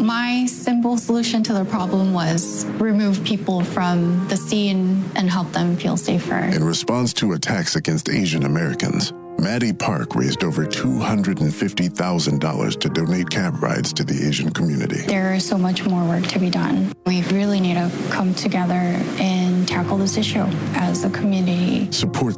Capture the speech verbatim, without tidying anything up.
My simple solution to the problem was remove people from the scene and help them feel safer. In response to attacks against Asian Americans, Maddie Park raised over two hundred fifty thousand dollars to donate cab rides to the Asian community. There is so much more work to be done. We really need to come together and tackle this issue as a community. Support